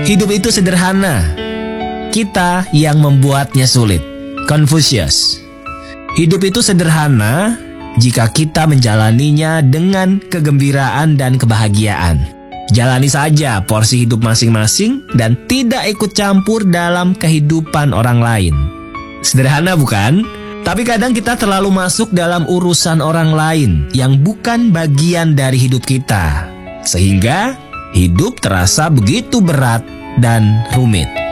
Hidup itu sederhana, kita yang membuatnya sulit. Confucius. Hidup itu sederhana jika kita menjalaninya dengan kegembiraan dan kebahagiaan. Jalani saja porsi hidup masing-masing dan tidak ikut campur dalam kehidupan orang lain. Sederhana bukan? Tapi kadang kita terlalu masuk dalam urusan orang lain yang bukan bagian dari hidup kita. Sehingga hidup terasa begitu berat dan rumit.